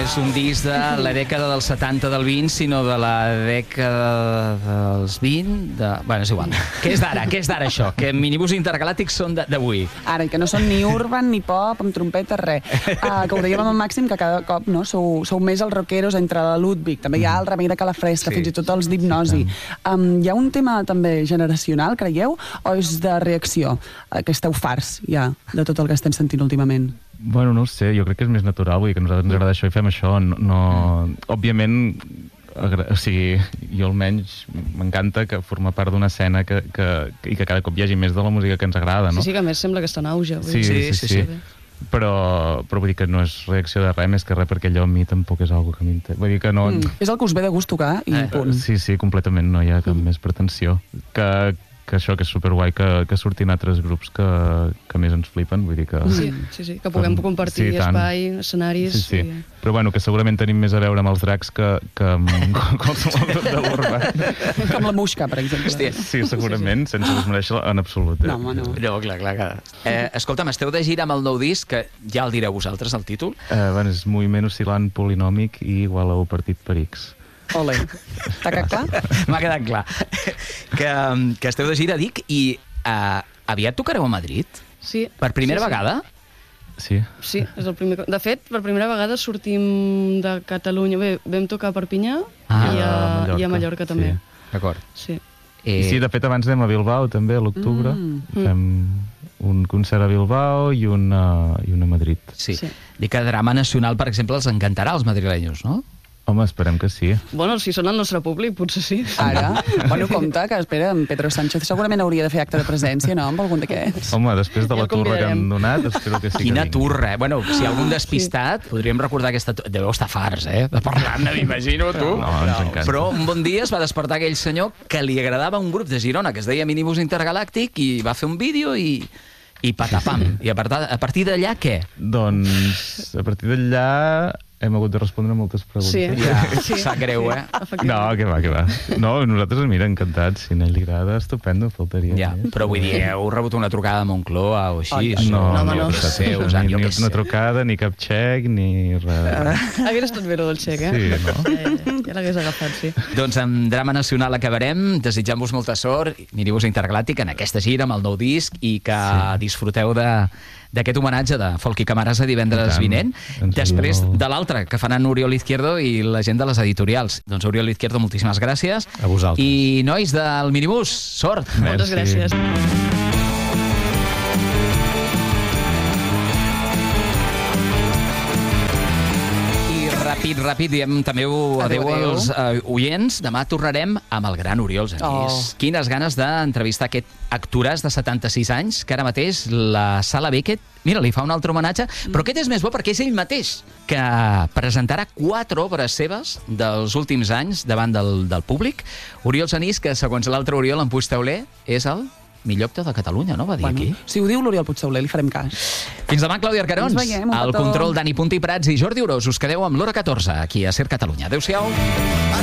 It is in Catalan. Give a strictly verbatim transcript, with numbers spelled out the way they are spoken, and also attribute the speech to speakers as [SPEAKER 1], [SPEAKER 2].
[SPEAKER 1] és un disc de la dècada dels setanta del vint, sinó de la dècada dels vint... De... Bueno, és igual. Què és d'ara? Què és d'ara, això? Que minibús intergalàctics són d'avui.
[SPEAKER 2] Ara, i que no són ni urban, ni pop, amb trompetes, res. Uh, que ho dèiem amb el Màxim, que cada cop no, sou, sou més els rockeros entre la Ludwig, també hi ha el Remei de Calafresca, sí, fins i tot els d'Hipnosi. Um, hi ha un tema també generacional, creieu, o és de reacció? Uh, que esteu farts, ja, de tot el que estem sentint últimament?
[SPEAKER 3] Bueno, no ho sé, jo crec que és més natural, vull dir que a nosaltres ens agrada això i fem això. No, no... Òbviament, o sigui, jo almenys m'encanta que forma part d'una escena que, que, i que cada cop hi hagi més de la música que ens agrada, no?
[SPEAKER 4] Sí, sí, que a més sembla que està en auge.
[SPEAKER 3] Sí, sí, sí, sí, sí. Però, però vull dir que no és reacció de res més que res, perquè allò a mi tampoc és algo que m'interessa. Vull dir que no...
[SPEAKER 2] Mm. És el que us ve de gust tocar i eh. punt.
[SPEAKER 3] Sí, sí, completament, no hi ha cap mm. més pretensió. Que, que això, que és superguai, que, que surtin altres grups que, que més ens flipen, vull dir que...
[SPEAKER 4] Sí, sí, sí, que puguem compartir sí, espai, escenaris...
[SPEAKER 3] Sí, sí. I... Però bueno, que segurament tenim més a veure amb els dracs que, que amb qualsevol grup de l'Urban.
[SPEAKER 2] Com la Muixca, per exemple.
[SPEAKER 1] Hòstia.
[SPEAKER 3] Sí, segurament, sí, sí. sense desmereixer en absolut. Eh?
[SPEAKER 2] No, home, no.
[SPEAKER 1] No, clar, clar, clar. Eh, escolta'm, esteu de gira amb el nou disc, que ja el direu vosaltres, el títol?
[SPEAKER 3] Eh, bueno, és moviment oscil·lant polinòmic i igual a u partit per X.
[SPEAKER 2] Ole. T'ha quedat clar?
[SPEAKER 1] M'ha quedat clar. Que, que esteu de gira, dic, i uh, aviat tocareu a Madrid?
[SPEAKER 4] Sí.
[SPEAKER 1] Per primera
[SPEAKER 4] sí, sí.
[SPEAKER 1] vegada?
[SPEAKER 3] Sí.
[SPEAKER 4] Sí, és el primer... De fet, per primera vegada sortim de Catalunya. Bé, vam tocar a Perpinyà ah, i, a, Mallorca. i a Mallorca també.
[SPEAKER 1] Sí. D'acord.
[SPEAKER 4] Sí.
[SPEAKER 1] Eh...
[SPEAKER 3] Sí, de fet, abans anem a Bilbao, també, a l'octubre. Mm. Fem un concert a Bilbao i una, i una a Madrid.
[SPEAKER 1] Sí.
[SPEAKER 4] sí.
[SPEAKER 1] Dic que Drama Nacional, per exemple, els encantarà als madrilenyos, no?
[SPEAKER 3] Home, esperem que sí.
[SPEAKER 4] Bueno, si són el nostre públic, potser sí.
[SPEAKER 2] Ara? Bueno, compte, que espera, en Pedro Sánchez segurament hauria de fer acte de presència, no?, amb algun d'aquests.
[SPEAKER 3] Home, després de la turra que han donat, espero que sí.
[SPEAKER 1] Quina
[SPEAKER 3] que
[SPEAKER 1] turra, eh? Bueno, si hi ha algun despistat, sí. podríem recordar aquesta... Deveu estar farts, eh?, de parlar-ne, m'imagino, tu.
[SPEAKER 3] No, ens encanta.
[SPEAKER 1] Però un bon dia es va despertar aquell senyor que li agradava un grup de Girona que es deia Minibús Intergalàctic i va fer un vídeo i... i patapam. I a partir, a partir d'allà, què?
[SPEAKER 3] Doncs, a partir d'allà hem hagut de respondre moltes preguntes.
[SPEAKER 4] Sí,
[SPEAKER 1] ja,
[SPEAKER 4] sí.
[SPEAKER 1] sap greu, eh?
[SPEAKER 3] No, que va, que va. No, nosaltres, mira, encantats. Si a ell li agrada, estupendo, faltaria.
[SPEAKER 1] Ja, més. Però vull dir, heu rebut una trucada a Moncloa o així?
[SPEAKER 4] Oh,
[SPEAKER 3] no,
[SPEAKER 4] no,
[SPEAKER 3] no,
[SPEAKER 4] no.
[SPEAKER 3] no, sé,
[SPEAKER 1] Ni,
[SPEAKER 3] ni, ni una trucada, ni cap xec, ni res.
[SPEAKER 4] Hauria estat bé, del xec, eh?
[SPEAKER 3] Sí, no?
[SPEAKER 4] Ja, ja l'hagués agafat, sí.
[SPEAKER 1] Doncs amb Drama Nacional acabarem, desitjant-vos molta sort, Minibús Intergalàctic, en aquesta gira amb el nou disc, i que sí. disfruteu de d'aquest homenatge de Folk i Camarasa divendres vinent, després de l'altre que faran Oriol Izquierdo i la gent de les editorials. Doncs Oriol Izquierdo, moltíssimes gràcies.
[SPEAKER 3] A vosaltres.
[SPEAKER 1] I nois del Minibús, sort!
[SPEAKER 4] Moltes gràcies.
[SPEAKER 1] Ràpid, ràpid, diem també adéu, adéu als uh, oients. Demà tornarem amb el gran Oriol Genís. Oh. Quines ganes d'entrevistar aquest actoràs de setanta-sis anys, que ara mateix la Sala Beckett, mira, li fa un altre homenatge, mm. però aquest és més bo perquè és ell mateix, que presentarà quatre obres seves dels últims anys davant del, del públic. Oriol Genís, que segons l'altre Oriol, en Puigtauler, és el millor actor de Catalunya, no? Va dir bueno, aquí.
[SPEAKER 2] Si ho diu l'Oriol Puigtauler, li farem cas.
[SPEAKER 1] Fins demà, Clàudia Arcarons.
[SPEAKER 2] Ens veiem, un
[SPEAKER 1] al
[SPEAKER 2] petó.
[SPEAKER 1] control, Dani Puntí Prats i Jordi Orós. Us quedeu amb l'Hora catorze, aquí a Ser Catalunya. Adéu-siau.